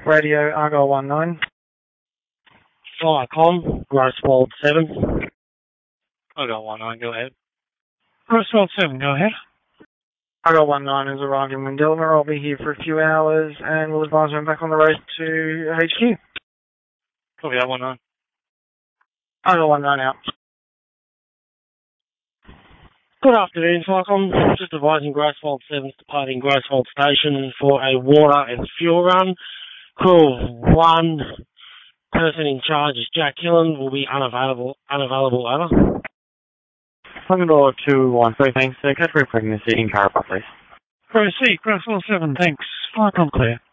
Radio Argo 19. Viacom, Grosswald 7. Argo 19, go ahead. Grosswald 7, go ahead. Argo 19 has arrived in Windelmer. I'll be here for a few hours and we'll advise when back on the road to HQ. Copy that 19. Argo 19 out. Good afternoon, Viacom. Just advising Grosswald 7's departing Grosswald Station for a water and fuel run. Crew of 1. Person in charge is Jack Hillen. Will be unavailable, over. Commodore 213, thanks. Category pregnancy in Carapa, please. Proceed, Grosswald 7, thanks. Viacom clear.